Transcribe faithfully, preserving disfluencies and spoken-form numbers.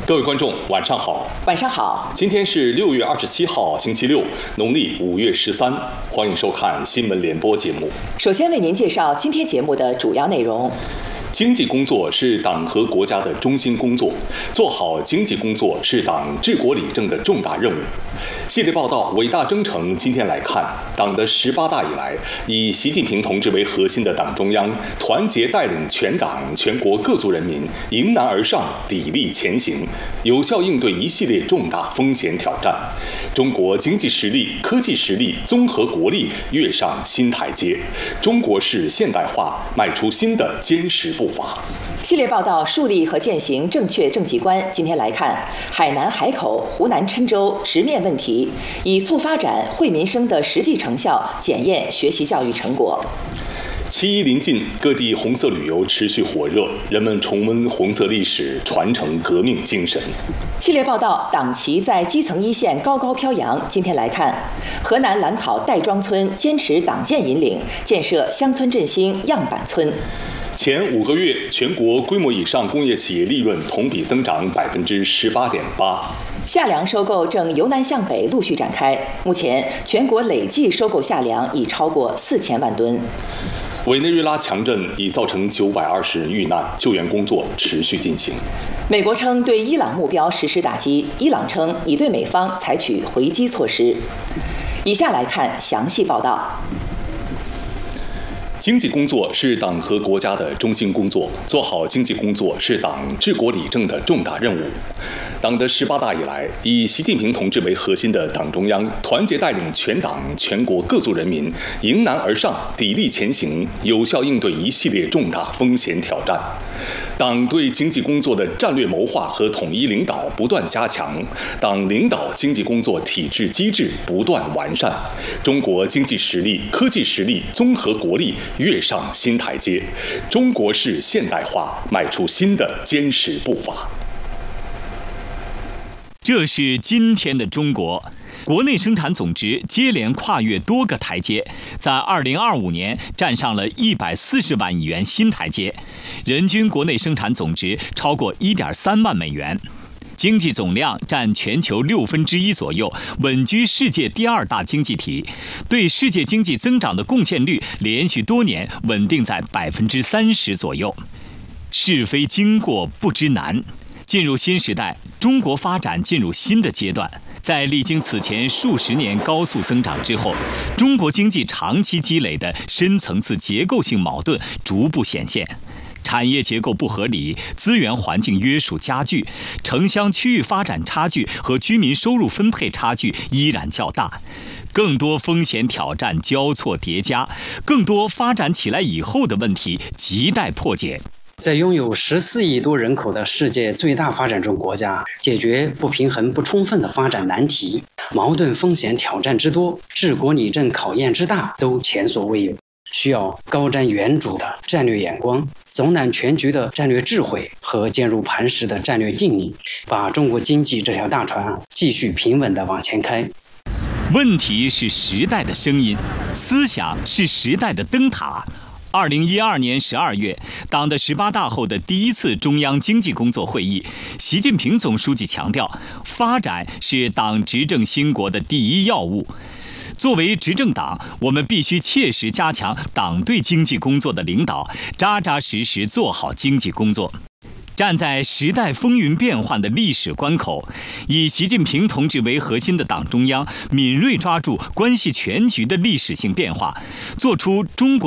各位观众，晚上好。 晚上好。 今天是六月二十七号，星期六，农历五月十三。欢迎收看新闻联播节目。 首先为您介绍今天节目的主要内容。 经济工作是党和国家的中心工作，做好经济工作是党治国理政的重大任务。系列报道《伟大征程》今天来看，党的十八大以来，以习近平同志为核心的党中央团结带领全党全国各族人民迎难而上，砥砺前行，有效应对一系列重大风险挑战。中国经济实力、科技实力、综合国力跃上新台阶，中国式现代化迈出新的坚实步伐。 系列报道树立和践行正确政绩观，今天来看海南海口、湖南郴州直面问题，以促发展惠民生的实际成效检验学习教育成果。 七一临近，各地红色旅游持续火热，人们重温红色历史，传承革命精神。 系列报道党旗在基层一线高高飘扬，今天来看河南兰考戴庄村坚持党建引领，建设乡村振兴样板村。 前五个月，全国规模以上工业企业利润同比增长百分之十八点八。 夏粮收购正由南向北陆续展开，目前全国累计收购夏粮已超过四千万吨。 委内瑞拉强震已造成九百二十人遇难，救援工作持续进行。 美国称对伊朗目标实施打击，伊朗称已对美方采取回击措施。以下来看详细报道。 经济工作是党和国家的中心工作，做好经济工作是党治国理政的重大任务。党的十八大以来，以习近平同志为核心的党中央团结带领全党全国各族人民迎难而上，砥砺前行，有效应对一系列重大风险挑战。党对经济工作的战略谋划和统一领导不断加强，党领导经济工作体制机制不断完善，中国经济实力、科技实力、综合国力跃上新台阶，中国式现代化迈出新的坚实步伐。 这是今天的中国。国内生产总值接连跨越多个台阶，在二零二五年站上了一百四十万亿元新台阶，人均国内生产总值超过一点三万美元，经济总量占全球六分之一左右，稳居世界第二大经济体，对世界经济增长的贡献率连续多年稳定在百分之三十左右。是非经过不知难。进入新时代，中国发展进入新的阶段。在历经此前数十年高速增长之后，中国经济长期积累的深层次结构性矛盾逐步显现。产业结构不合理，资源环境约束加剧，城乡区域发展差距和居民收入分配差距依然较大。更多风险挑战交错叠加，更多发展起来以后的问题亟待破解。 在拥有十四亿多人口的世界最大发展中国家，解决不平衡不充分的发展难题，矛盾风险挑战之多，治国理政考验之大，都前所未有。需要高瞻远瞩的战略眼光，总揽全局的战略智慧和坚如磐石的战略定力，把中国经济这条大船继续平稳地往前开。 问题是时代的声音，思想是时代的灯塔。二零一二年十二月，党的十八大后的第一次中央经济工作会议，习近平总书记强调，发展是党执政兴国的第一要务。作为执政党，我们必须切实加强党对经济工作的领导，扎扎实实做好经济工作。站在时代风云变幻的历史关口，以习近平同志为核心的党中央敏锐抓住关系全局的历史性变化，做出中国